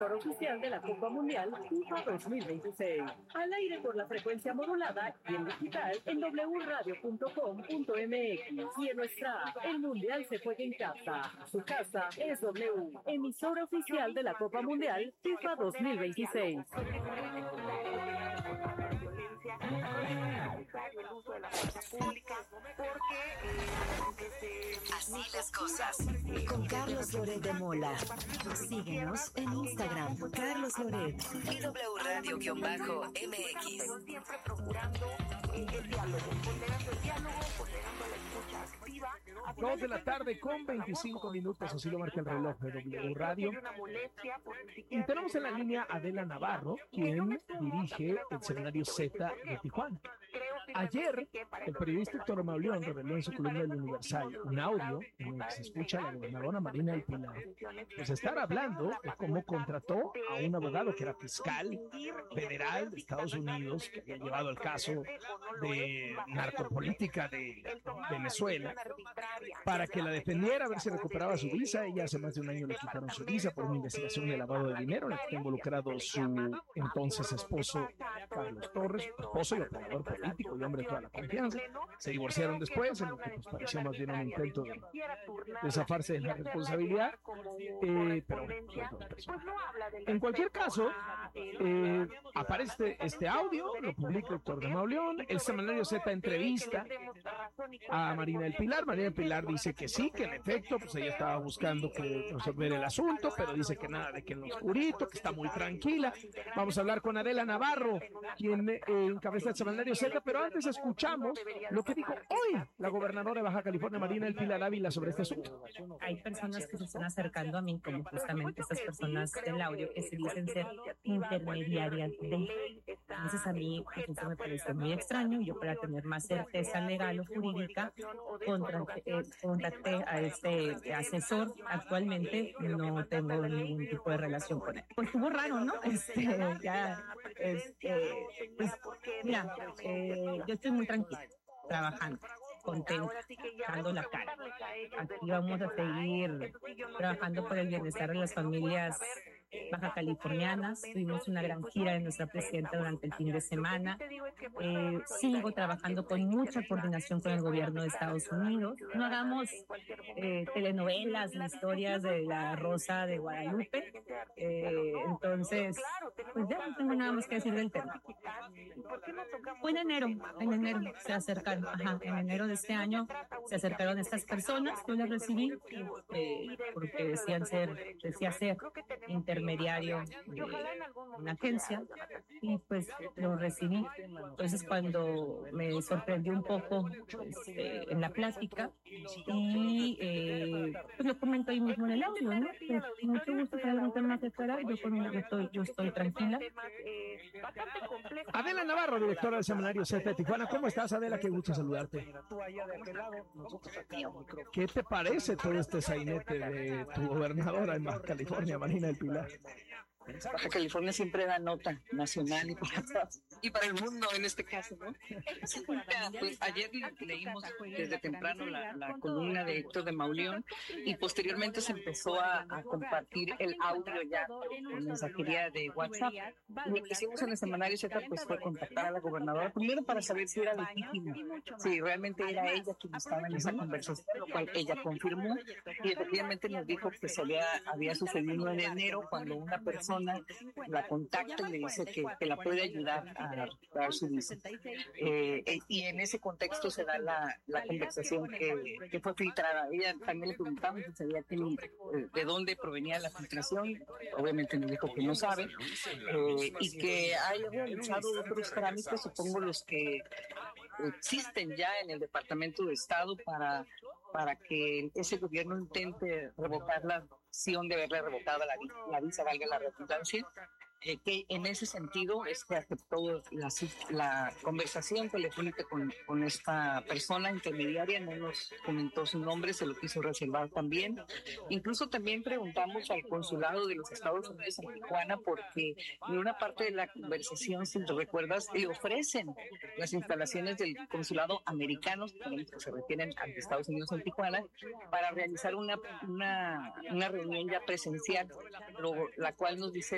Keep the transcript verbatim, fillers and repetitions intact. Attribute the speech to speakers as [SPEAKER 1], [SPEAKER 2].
[SPEAKER 1] Oficial de la Copa Mundial FIFA dos mil veintiséis. Al aire por la frecuencia modulada y en digital en doble u radio punto com punto m x y en nuestra app. El Mundial se juega en casa. Su casa es W, emisora oficial de la Copa Mundial FIFA dos mil veintiséis.
[SPEAKER 2] Así las cosas. Con Carlos Loret de Mola. Síguenos en Instagram, Carlos Loret y W Radio-M X.
[SPEAKER 3] Siempre procurando el diálogo, ponderando el diálogo, ponderando la escucha activa.
[SPEAKER 4] Dos de la tarde con veinticinco minutos, así lo marca el reloj de W Radio. Y tenemos en la línea a Adela Navarro, quien dirige el Seminario Z de Tijuana. Ayer, el periodista Héctor Mauleón reveló en su columna del Universal un audio en el que se escucha a la gobernadora Marina del Pilar pues estar hablando de cómo contrató a un abogado que era fiscal federal de Estados Unidos, que había llevado el caso de narcopolítica de Venezuela, para que la defendiera, a ver si recuperaba su visa. Ella hace más de un año le quitaron su visa por una investigación de lavado de dinero en la que está involucrado su entonces esposo Carlos Torres, esposo y operador político y hombre de toda la confianza. Se divorciaron después, en lo que pues pareció más bien un intento de, de zafarse de la responsabilidad, eh, pero en cualquier caso eh, aparece este audio, lo publica Héctor de Mauleón. El Semanario Z entrevista a Marina del Pilar. Marina del Pilar dice que sí, que en efecto pues ella estaba buscando que resolver el asunto, pero dice que nada de que en lo oscurito, que está muy tranquila. Vamos a hablar con Adela Navarro, quien eh, encabeza el Semanario Z, pero antes escuchamos lo que dijo hoy la gobernadora de Baja California, Marina del Pilar Ávila, sobre este asunto.
[SPEAKER 5] Hay personas que se están acercando a mí, como justamente estas personas del audio, que se dicen ser intermediarias de. Entonces a mí pues, eso me parece muy extraño. Yo, para tener más certeza legal o jurídica, contraté, eh, contacté a este asesor. Actualmente no tengo ningún tipo de relación con él. Pues estuvo raro, ¿no? Este, ya, este, pues, mira, eh, yo estoy muy tranquila, trabajando, contenta, dando la cara. Aquí vamos a seguir trabajando por el bienestar de las familias baja californianas. Tuvimos una gran gira de nuestra presidenta durante el fin de semana. Eh, sigo trabajando con mucha coordinación con el gobierno de Estados Unidos. No hagamos eh, telenovelas ni historias de la Rosa de Guadalupe. Eh, entonces, pues ya no tengo nada más que decir del tema. Fue en enero, en enero se acercaron, ajá, en enero de este año se acercaron estas personas. Yo las recibí eh, porque decían ser, decía ser intermediario de una agencia, y pues lo recibí. Entonces, cuando me sorprendió un poco este, en la plática, y eh, pues lo comento ahí mismo en el audio, ¿no? Pues, mucho gusto que haya un tema que fuera, yo, con, yo, estoy, yo estoy tranquila.
[SPEAKER 4] Adela Navarro, directora del Semanario Z de Tijuana. ¿Cómo estás, Adela? Qué gusto saludarte. ¿Qué te parece todo este sainete de tu gobernadora en Baja California, Marina del Pilar?
[SPEAKER 6] Baja California siempre da nota nacional y para, y para el mundo en este caso, ¿no? Sí, pues ayer leímos desde temprano la, la columna de Héctor de Mauleón, y posteriormente se empezó a, a compartir el audio ya por mensajería de WhatsApp. Y lo que hicimos en el Semanario Z pues fue contactar a la gobernadora, primero para saber si era legítimo, si realmente era ella quien estaba en esa conversación, lo cual ella confirmó, y efectivamente nos dijo que se había, había sucedido en enero, cuando una persona la contacta y le dice que, que la puede ayudar a recuperar su visa. Eh, eh, y en ese contexto se da la, la conversación que, que fue filtrada. Ella también le preguntamos si sabía que, eh, de dónde provenía la filtración. Obviamente nos dijo que no sabe, eh, y que haya realizado otros trámites, supongo los que existen ya en el Departamento de Estado para para que ese gobierno intente revocar la opción de haberle revocado la, la visa, valga la redundancia, eh, que en ese sentido es que aceptó la, la conversación telefónica con, con esta persona intermediaria. No nos comentó su nombre, se lo quiso reservar también. Incluso también preguntamos al consulado de los Estados Unidos en Tijuana, porque en una parte de la conversación, si te recuerdas, le ofrecen las instalaciones del consulado americano, que se refieren a Estados Unidos en Tijuana, para realizar una, una, una reunión ya presencial, lo, la cual nos dice